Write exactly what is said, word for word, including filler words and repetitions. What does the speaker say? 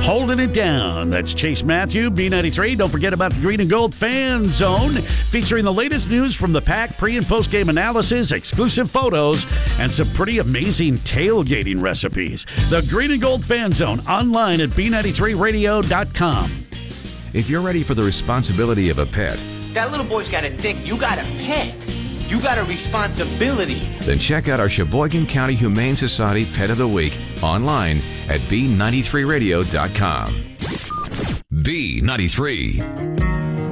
holding it down. That's Chase Matthew, B ninety-three. Don't forget about the Green and Gold Fan Zone, featuring the latest news from the Pack, pre- and post-game analysis, exclusive photos, and some pretty amazing tailgating recipes. The Green and Gold Fan Zone, online at b ninety-three radio dot com. If you're ready for the responsibility of a pet, that little boy's got to think you got a pet. You got a responsibility. Then check out our Sheboygan County Humane Society Pet of the Week online at b ninety-three radio dot com. B ninety-three.